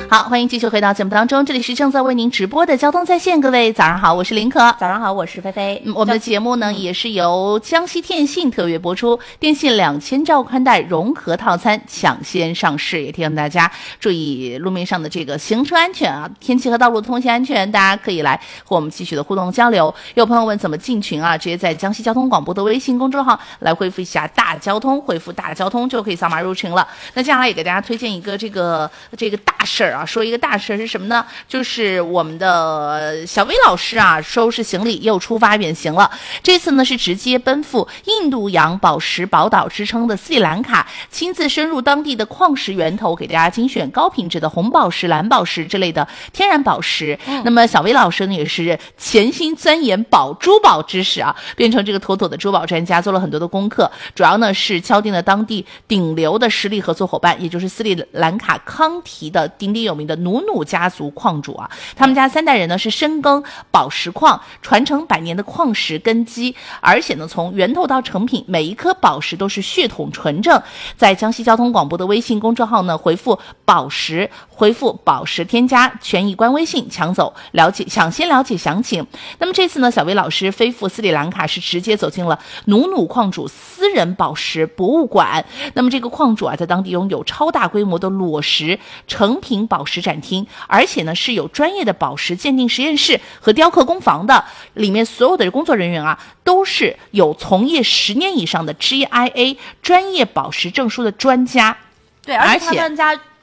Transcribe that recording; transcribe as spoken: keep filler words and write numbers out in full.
好，欢迎继续回到节目当中，这里是正在为您直播的交通在线，各位早上好，我是林可。 早上好，我是菲菲。 嗯、我们的节目呢、嗯、也是由江西电信特约播出，电信两千兆宽带融合套餐抢先上市，也提醒大家注意路面上的这个行车安全啊，天气和道路通行安全，大家可以来和我们继续的互动交流。有朋友问怎么进群啊，直接在江西交通广播的微信公众号来回复一下大交通，回复大交通就可以扫码入群了。那接下来也给大家推荐一个这个这个大事儿啊，说一个大事儿是什么呢？就是我们的小薇老师啊，收拾行李又出发远行了。这次呢是直接奔赴印度洋宝石宝岛之称的斯里兰卡，亲自深入当地的矿石源头，给大家精选高品质的红宝石、蓝宝石之类的天然宝石。嗯、那么小薇老师呢也是潜心钻研宝珠宝知识啊，变成这个妥妥的珠宝专家，做了很多的功课，主要呢是敲定了当地顶流的实力合作伙伴，也就是斯里兰卡康提的鼎鼎有名的努努家族矿主啊，他们家三代人呢是深耕宝石矿，传承百年的矿石根基，而且呢从源头到成品，每一颗宝石都是血统纯正。在江西交通广播的微信公众号呢，回复宝石，回复宝石添加权益官微信，抢走了解抢先了解详情。那么这次呢，小薇老师飞赴斯里兰卡是直接走进了努努矿主私人宝石博物馆。那么这个矿主啊，在当地拥有超大规模的裸石成品宝石展厅，而且呢是有专业的宝石鉴定实验室和雕刻工房的，里面所有的工作人员啊都是有从业十年以上的 G I A 专业宝石证书的专家。 对，而且他们家